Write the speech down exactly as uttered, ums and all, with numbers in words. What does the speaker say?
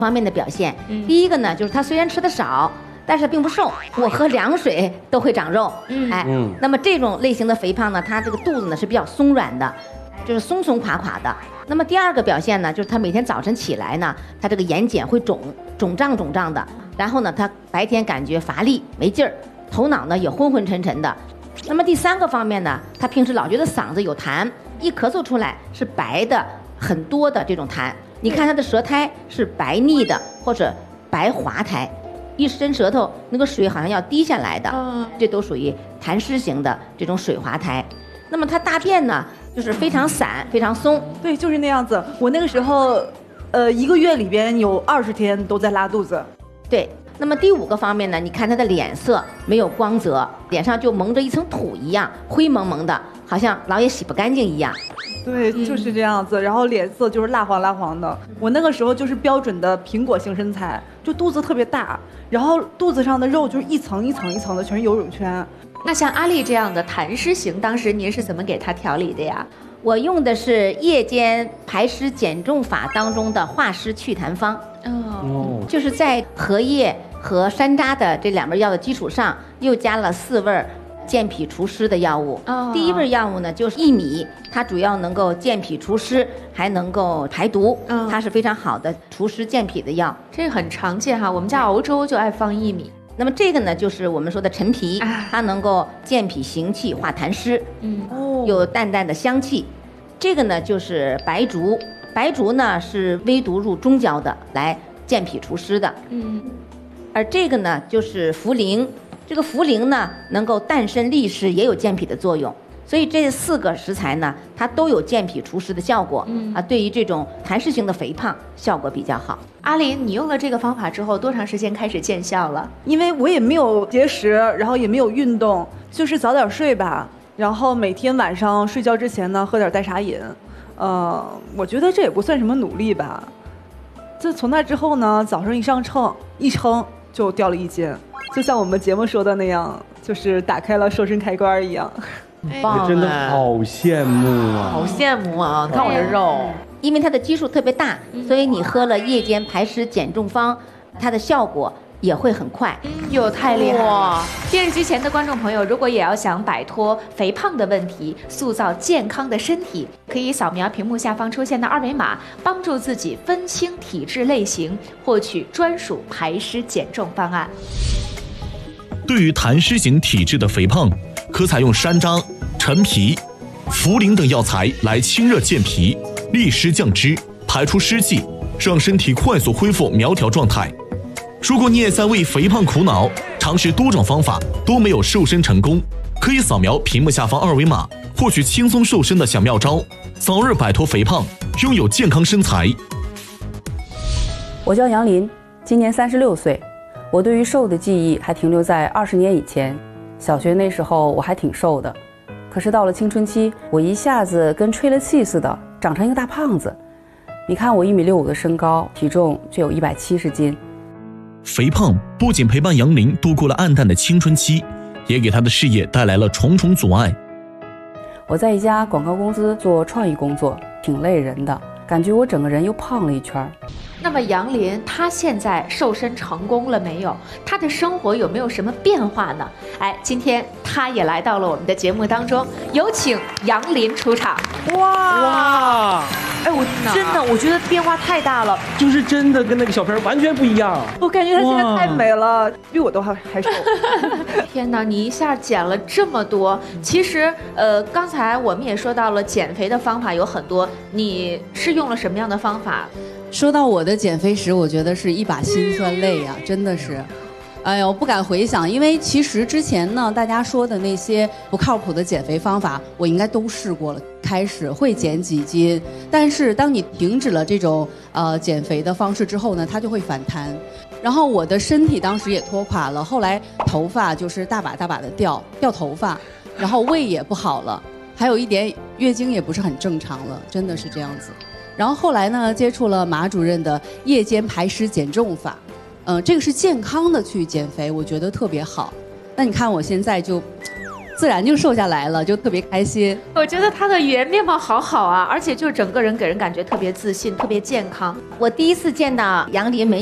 方面的表现。嗯、第一个呢，就是他虽然吃的少，但是并不瘦。我喝凉水都会长肉。嗯，哎，嗯、那么这种类型的肥胖呢，他这个肚子呢是比较松软的，就是松松垮垮的。那么第二个表现呢，就是他每天早晨起来呢，他这个眼睑会肿，肿胀肿胀的。然后呢，他白天感觉乏力没劲儿，头脑呢也昏昏沉沉的。那么第三个方面呢，他平时老觉得嗓子有痰，一咳嗽出来是白的很多的这种痰。你看他的舌苔是白腻的或者白滑苔，一伸舌头那个水好像要滴下来的，这都属于痰湿型的这种水滑苔。那么他大便呢就是非常散非常松。 对，就是那样子。我那个时候呃一个月里边有二十天都在拉肚子。 对，那么第五个方面呢，你看他的脸色没有光泽，脸上就蒙着一层土一样，灰蒙蒙的，好像老也洗不干净一样。 对，就是这样子。然后脸色就是蜡黄蜡黄的。我那个时候就是标准的苹果型身材，就肚子特别大，然后肚子上的肉就是一层一层一层的，全是游泳圈。 那像阿丽这样的痰湿型，当时您是怎么给她调理的呀？ 我用的是夜间排湿减重法当中的化湿祛痰方。哦，就是在荷叶和山楂的这两味药的基础上，又加了四味健脾除湿的药物。哦，第一味药物呢就是薏米，它主要能够健脾除湿，还能够排毒。哦，它是非常好的除湿健脾的药。 这个很常见哈，我们家熬粥就爱放薏米。 那么这个呢，就是我们说的陈皮，它能够健脾行气、化痰湿，嗯，有淡淡的香气。这个呢就是白术，白术呢是微毒入中焦的，来健脾除湿的，嗯。而这个呢就是茯苓，这个茯苓呢能够淡渗利湿，也有健脾的作用。所以这四个食材呢，它都有健脾除湿的效果，嗯啊，对于这种痰湿型的肥胖效果比较好。 阿林，你用了这个方法之后，多长时间开始见效了？ 因为我也没有节食，然后也没有运动，就是早点睡吧，然后每天晚上睡觉之前呢，喝点代茶饮。呃，我觉得这也不算什么努力吧。自从那之后呢，早上一上秤，一称就掉了一斤，就像我们节目说的那样，就是打开了瘦身开关一样。 我真的好羡慕啊！ 好羡慕啊！看我这肉， 因为它的基数特别大，所以你喝了夜间排湿减重方，它的效果也会很快。 哟，太厉害了！电视机前的观众朋友，如果也要想摆脱肥胖的问题，塑造健康的身体，可以扫描屏幕下方出现的二维码，帮助自己分清体质类型，获取专属排湿减重方案。 对于痰湿型体质的肥胖，可采用山楂、陈皮、茯苓等药材来清热健脾、利湿降脂、排出湿气，让身体快速恢复苗条状态。如果你也在为肥胖苦恼，尝试多种方法都没有瘦身成功，可以扫描屏幕下方二维码，获取轻松瘦身的小妙招，早日摆脱肥胖，拥有健康身材。 我叫杨林，今年三十六岁。我对于瘦的记忆还停留在二十年以前，小学那时候我还挺瘦的，可是到了青春期，我一下子跟吹了气似的，长成一个大胖子。你看我一米六五的身高，体重却有一百七十斤。 肥胖不仅陪伴杨林度过了暗淡的青春期，也给他的事业带来了重重阻碍。 我在一家广告公司做创意工作，挺累人的，感觉我整个人又胖了一圈。 那么杨林他现在瘦身成功了没有？他的生活有没有什么变化呢？哎，今天他也来到了我们的节目当中，有请杨林出场。 哇哇！哎，我真的我觉得变化太大了， 就是真的跟那个小片完全不一样。 我感觉他现在太美了，比我都还还瘦。 天哪，你一下减了这么多！其实，呃，刚才我们也说到了减肥的方法有很多，你是用了什么样的方法？ 说到我的减肥史，我觉得是一把辛酸泪啊，真的是，哎呦，不敢回想，因为其实之前呢，大家说的那些不靠谱的减肥方法，我应该都试过了。开始会减几斤，但是当你停止了这种呃减肥的方式之后呢，它就会反弹。然后我的身体当时也拖垮了，后来头发就是大把大把的掉掉头发，然后胃也不好了，还有一点月经也不是很正常了，真的是这样子。然后后来呢，接触了马主任的夜间排湿减重法，嗯、呃，这个是健康的去减肥，我觉得特别好。那你看我现在就自然就瘦下来了，就特别开心。 我觉得她的原面貌好好啊，而且就整个人给人感觉特别自信，特别健康。 我第一次见到杨林美